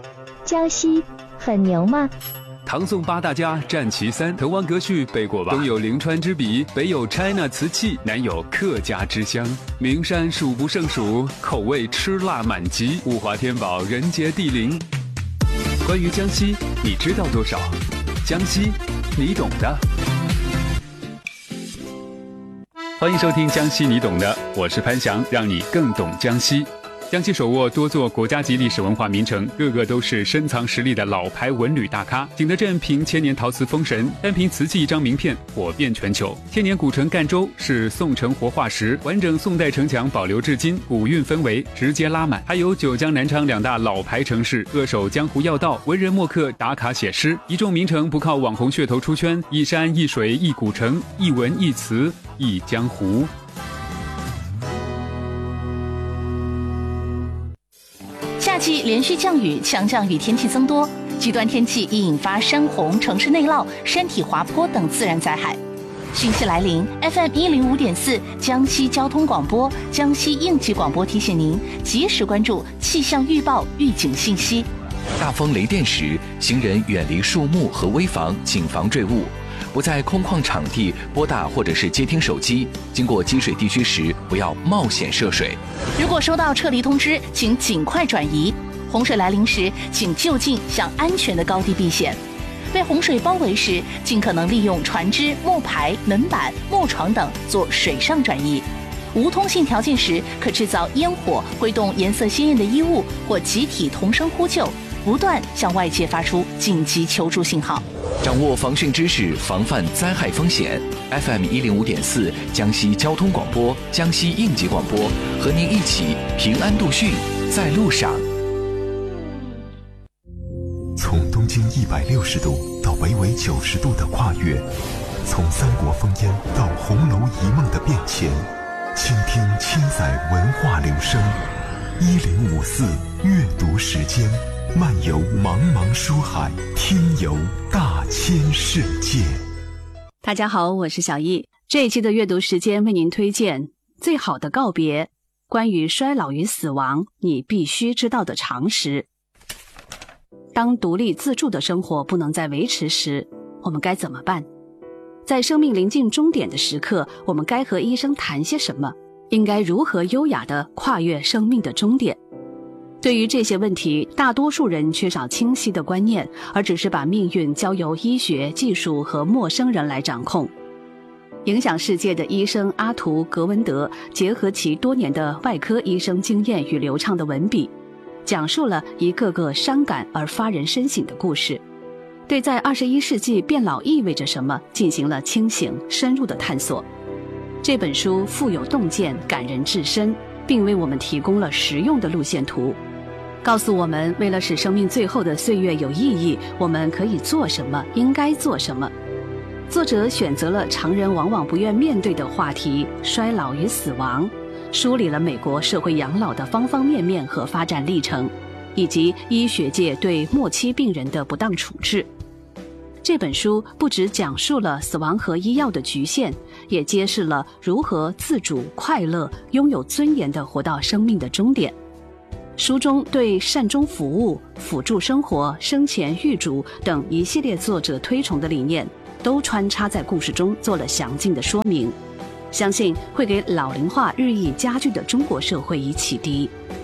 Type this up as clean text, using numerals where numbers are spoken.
江西很牛吗？ 唐宋八大家占其三，滕王阁序背过吧？东有临川之笔，北有 China 瓷器，南有客家之乡，名山数不胜数，口味吃辣满级，物华天宝，人杰地灵。关于江西，你知道多少？江西，你懂的。欢迎收听江西你懂的，我是潘翔，让你更懂江西。江西手握多座国家级历史文化名城，个个都是深藏实力的老牌文旅大咖。景德镇凭千年陶瓷封神，单凭瓷器一张名片火遍全球。千年古城赣州是宋城活化石，完整宋代城墙保留至今，古韵氛围直接拉满。还有九江南昌两大老牌城市，扼守江湖要道，文人墨客打卡写诗。一众名城不靠网红噱头出圈，一山一水一古城，一文一词一江湖。 夏季连续降雨，强降雨天气增多，极端天气易引发山洪、城市内涝、山体滑坡等自然灾害。汛期来临 ，FM105.4 江西交通广播、江西应急广播提醒您及时关注气象预报预警信息。 大风雷电时，行人远离树木和危房，谨防坠物。不在空旷场地拨打或者是接听手机，经过积水地区时不要冒险涉水。 如果收到撤离通知，请尽快转移。洪水来临时，请就近向安全的高地避险。被洪水包围时，尽可能利用船只、木牌、门板、木床等做水上转移。无通信条件时，可制造烟火，挥动颜色鲜艳的衣物，或集体同声呼救，不断向外界发出紧急求助信号。 掌握防汛知识，防范灾害风险。FM105.4 江西交通广播、江西应急广播，和您一起平安度汛，在路上。 从东经160度到北纬90度的跨越，从三国烽烟到红楼一梦的变迁，倾听千载文化流声。1054阅读时间，漫游茫茫书海，听游大千世界。 大家好，我是小易。这一期的阅读时间为您推荐《最好的告别》，关于衰老与死亡你必须知道的常识。当独立自助的生活不能再维持时，我们该怎么办？在生命临近终点的时刻，我们该和医生谈些什么？应该如何优雅地跨越生命的终点？对于这些问题，大多数人缺少清晰的观念，而只是把命运交由医学、技术和陌生人来掌控。影响世界的医生阿图·格文德结合其多年的外科医生经验与流畅的文笔，讲述了一个个伤感而发人深省的故事，对在21世纪变老意味着什么进行了清醒深入的探索。这本书富有洞见，感人至深，并为我们提供了实用的路线图，告诉我们为了使生命最后的岁月有意义，我们可以做什么，应该做什么。作者选择了常人往往不愿面对的话题——衰老与死亡，梳理了美国社会养老的方方面面和发展历程，以及医学界对末期病人的不当处置。这本书不只讲述了死亡和医药的局限，也揭示了如何自主、快乐、拥有尊严地活到生命的终点。书中对善终服务、辅助生活、生前预嘱等一系列作者推崇的理念，都穿插在故事中做了详尽的说明，相信会给老龄化日益加剧的中国社会以启迪。